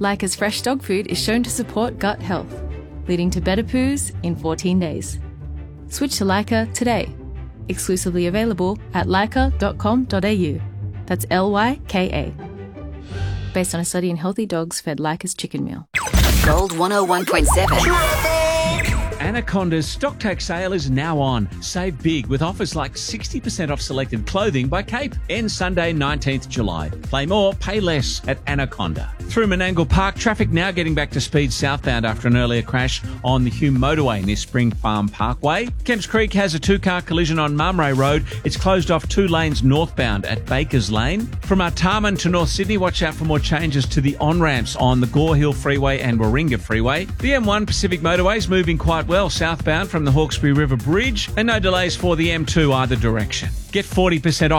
Leica's fresh dog food is shown to support gut health, leading to better poos in 14 days. Switch to Leica today. Exclusively available at leica.com.au. That's Lyka. Based on a study in healthy dogs fed Leica's chicken meal. Gold 101.7. Anaconda's StockTax sale is now on. Save big with offers like 60% off selected clothing by Cape. Ends Sunday 19th July. Play more, pay less at Anaconda. Through Menangle Park, traffic now getting back to speed southbound after an earlier crash on the Hume Motorway near Spring Farm Parkway. Kemps Creek has a two-car collision on Marmray Road. It's closed off 2 lanes northbound at Bakers Lane. From Artarmon to North Sydney, watch out for more changes to the on-ramps on the Gore Hill Freeway and Warringah Freeway. The M1 Pacific Motorway is moving quite well southbound from the Hawkesbury River Bridge, and no delays for the M2 either direction. Get 40% off